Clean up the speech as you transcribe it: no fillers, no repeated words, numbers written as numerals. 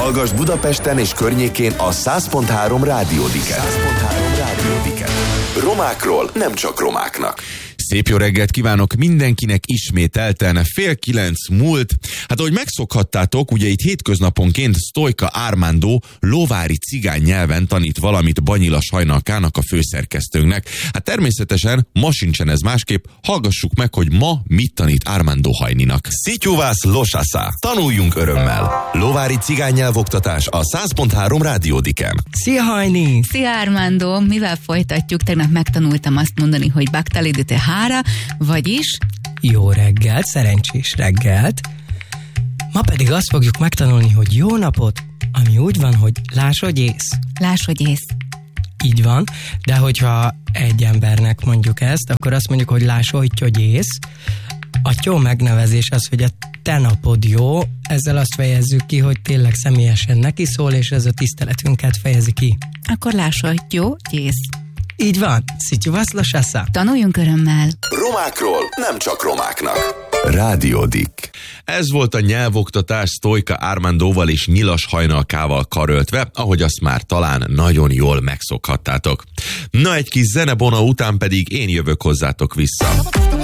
Hallgass Budapesten és környékén a 100.3 Rádiódiket. Romákról nem csak romáknak. Szép jó reggelt kívánok mindenkinek, ismételten 8:30 múlt. Hát ahogy megszokhattátok, ugye itt hétköznaponként Sztojka Armando lovári cigány nyelven tanít valamit Banyila Sajnalkának, a főszerkesztőnknek. Hát természetesen ma sincsen ez másképp, hallgassuk meg, hogy ma mit tanít Armando Hajninak. Szitjuvász losasza. Tanuljunk örömmel. Lovári cigány nyelvoktatás a 100.3 Rádiódiken. Szia Hajni! Szia Armando! Mivel folytatjuk? Tegnap megtanultam azt mondani, hogy baktalidite hára, vagyis... Jó reggelt, szerencsés reggelt. Ma pedig azt fogjuk megtanulni, hogy jó napot, ami úgy van, hogy láss, hogy ész. Láss, hogy ész. Így van, de hogyha egy embernek mondjuk ezt, akkor azt mondjuk, hogy láss, hogy ész. A jó megnevezés az, hogy a te napod jó, ezzel azt fejezzük ki, hogy tényleg személyesen neki szól, és ez a tiszteletünket fejezi ki. Akkor láss, hogy jó, ész. Így van, szitjuvász losasza. Tanuljunk örömmel. Romákról nem csak romáknak. Rádiódik. Ez volt a nyelvoktatás Sztojka Armandóval és Nyilas Hajnalkával karöltve, ahogy azt már talán nagyon jól megszokhattátok. Na, egy kis zenebona után pedig én jövök hozzátok vissza.